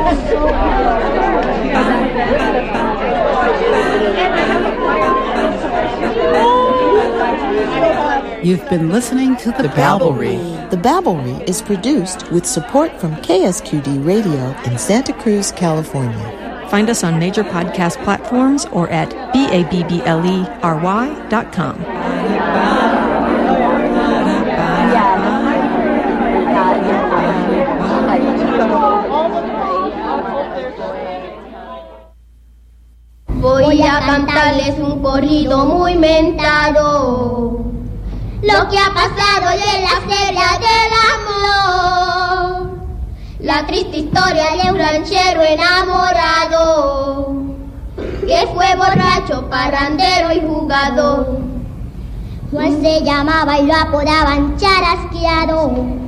You've been listening to The Babblery. The Babblery is produced with support from KSQD Radio in Santa Cruz, California. Find us on major podcast platforms or at babblery.com. Voy a cantarles un corrido muy mentado, lo que ha pasado en la feria del amor, la triste historia de un ranchero enamorado, que fue borracho, parrandero y jugador. Juan se llamaba y lo apodaban Charasqueado.